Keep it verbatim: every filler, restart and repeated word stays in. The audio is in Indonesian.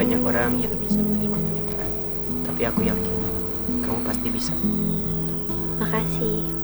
banyak orang yang bisa menerima kenyataan. Tapi aku yakin kamu pasti bisa. Makasih.